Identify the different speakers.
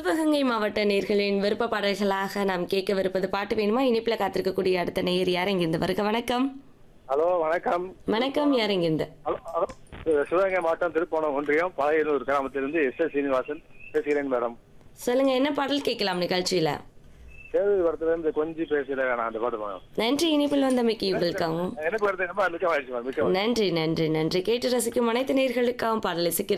Speaker 1: சிவகங்கை மாவட்ட நேர்களின் விருப்ப பாடல்களாக நாம் கேட்கவிருப்பது பாட்டு வேணுமா? இனிப்புல காத்திருக்கக்கூடிய அடுத்த நேயர் யார் இங்கிருந்து வருக? வணக்கம்.
Speaker 2: ஹலோ வணக்கம்.
Speaker 1: வணக்கம், யார் இங்கிருந்து?
Speaker 2: ஹலோ சிவகங்கை மாவட்டம் திருப்போணம் ஒன்றியம் பழையனூர் கிராமத்திலிருந்து எஸ் சீனிவாசன் பேசுகிறேன் மேடம்.
Speaker 1: சொல்லுங்க, என்ன பாடல் கேட்கலாம் நிகழ்ச்சியில?
Speaker 2: சேது படத்திலிருந்து கொஞ்சி பேசுகிறேன் நான் அந்த பாட்டு மேடம்.
Speaker 1: நன்றி, இனிப்பில் வந்தமைக்கு இவர்களுக்காகவும்
Speaker 2: எனக்கு வருது ரொம்ப மிக்க ஆயிடுச்சு மேடம். மிக்க
Speaker 1: நன்றி நன்றி நன்றி. கேட்டு ரசிக்கும் அனைத்து நேயர்களுக்காகவும் பாடல் இசைக்கு